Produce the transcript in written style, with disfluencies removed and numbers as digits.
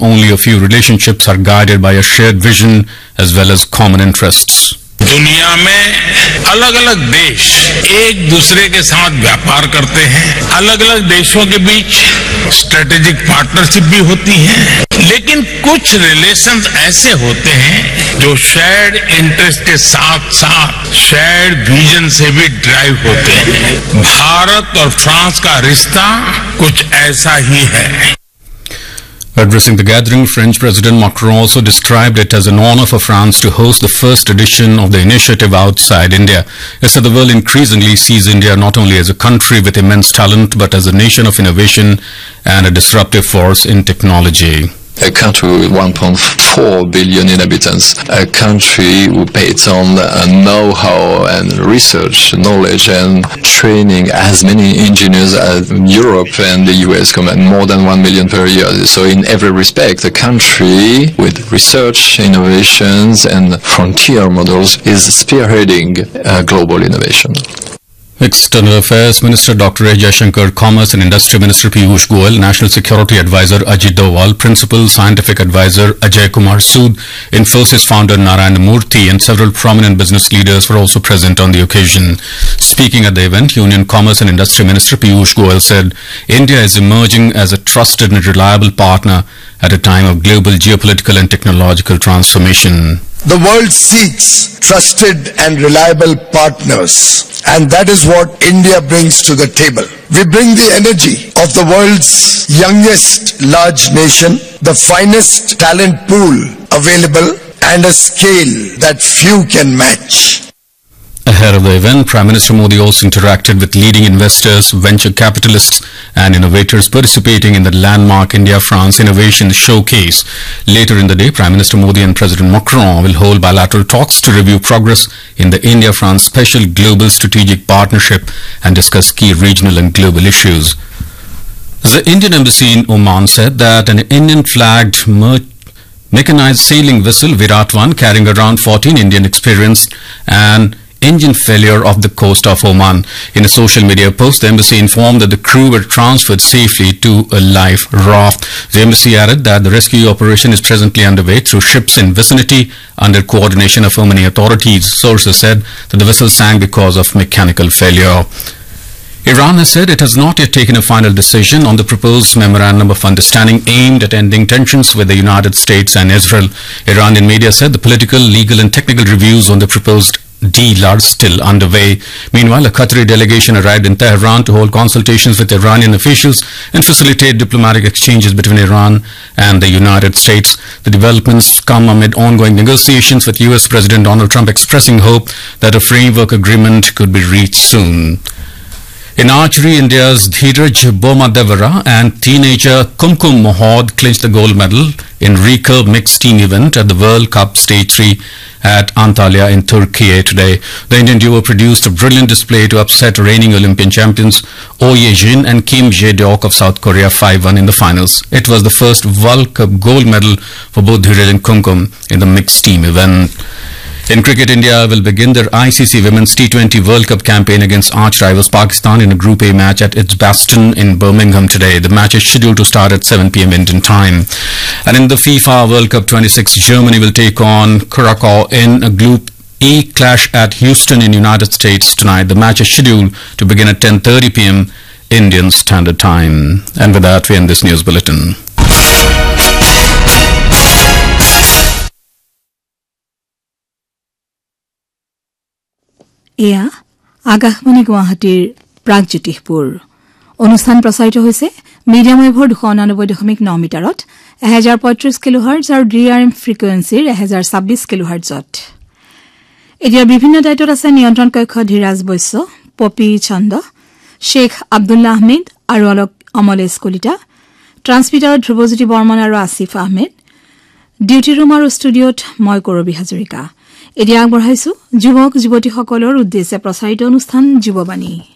only a few relationships are guided by a shared vision as well as common interests. दुनिया में अलग-अलग देश एक दूसरे के साथ व्यापार करते हैं, अलग-अलग देशों के बीच स्ट्रेटेजिक पार्टनरशिप भी होती है, लेकिन कुछ रिलेशंस ऐसे होते हैं जो शेयर्ड इंटरेस्ट के साथ-साथ शेयर्ड विजन से भी ड्राइव होते हैं। भारत और फ्रांस का रिश्ता कुछ ऐसा ही है। Addressing the gathering, French President Macron also described it as an honor for France to host the first edition of the initiative outside India. He said the world increasingly sees India not only as a country with immense talent, but as a nation of innovation and a disruptive force in technology. A country with 1.4 billion inhabitants, a country who pays on know-how and research, knowledge and training as many engineers as Europe and the US combined, more than 1 million per year. So in every respect, a country with research, innovations and frontier models is spearheading global innovation. External Affairs Minister Dr. A. Jaishankar, Commerce and Industry Minister Piyush Goyal, National Security Advisor Ajit Doval, Principal Scientific Advisor Ajay Kumar Sood, Infosys founder Narayana Murthy and several prominent business leaders were also present on the occasion. Speaking at the event, Union Commerce and Industry Minister Piyush Goyal said, India is emerging as a trusted and reliable partner at a time of global geopolitical and technological transformation. The world seeks trusted and reliable partners, and that is what India brings to the table. We bring the energy of the world's youngest large nation, the finest talent pool available, and a scale that few can match. Ahead of the event, Prime Minister Modi also interacted with leading investors, venture capitalists and innovators participating in the landmark India-France Innovation Showcase. Later in the day, Prime Minister Modi and President Macron will hold bilateral talks to review progress in the India-France Special Global Strategic Partnership and discuss key regional and global issues. The Indian Embassy in Oman said that an Indian-flagged mechanized sailing vessel Virat 1 carrying around 14 Indian experienced and engine failure off the coast of Oman. In a social media post, the embassy informed that the crew were transferred safely to a life raft. The embassy added that the rescue operation is presently underway through ships in vicinity under coordination of Omani authorities. Sources said that the vessel sank because of mechanical failure. Iran has said it has not yet taken a final decision on the proposed memorandum of understanding aimed at ending tensions with the United States and Israel. Iranian media said the political, legal and technical reviews on the proposed deal are still underway. Meanwhile, a Qatari delegation arrived in Tehran to hold consultations with Iranian officials and facilitate diplomatic exchanges between Iran and the United States. The developments come amid ongoing negotiations with US President Donald Trump expressing hope that a framework agreement could be reached soon. In archery, India's Dheeraj Bomadevara and teenager Kumkum Mohod clinched the gold medal in recurve mixed team event at the World Cup Stage 3 at Antalya in Turkey today. The Indian duo produced a brilliant display to upset reigning Olympian champions Oh Ye-jin and Kim Jae-deok of South Korea 5-1 in the finals. It was the first World Cup gold medal for both Dheeraj and Kumkum in the mixed team event. In cricket, India will begin their ICC Women's T20 World Cup campaign against arch rivals Pakistan in a Group A match at Edgbaston in Birmingham today. The match is scheduled to start at 7 p.m. Indian time. And in the FIFA World Cup 26, Germany will take on Curacao in a Group E clash at Houston in United States tonight. The match is scheduled to begin at 10:30 p.m. Indian Standard Time. And with that, we end this news bulletin. এয়া আকাশবাণী গুৱাহাটীৰ প্ৰাগজ্যোতিষপুৰ অনুষ্ঠান প্ৰচাৰিত হৈছে medium ৱেভৰ 299.9 মিটাৰত 1035 কিলোহাৰ্টজ আৰু DRM ফ্ৰিকুৱেন্সিৰ 1026 কিলোহাৰ্টজত। এতিয়া বিভিন্ন দায়িত্বত আছে নিয়ন্ত্ৰণ কক্ষ ধীৰাজ বৈশ্য, পপি চন্দ, শেখ আব্দুল্লাহ আহমেদ আৰু অমলেশ কলিতা, ট্ৰান্সমিটাৰত ধ্ৰুৱজ্যোতি বৰ্মন আৰু আসিফ আহমেদ, ডিউটি ৰুম আৰু ষ্টুডিঅ'ত মই কৰবী হাজৰিকা। এতিয়া আগবঢ়াইছো যুৱক যুৱতীসকলৰ উদ্দেশ্যে প্ৰচাৰিত অনুষ্ঠান যুৱবাণী।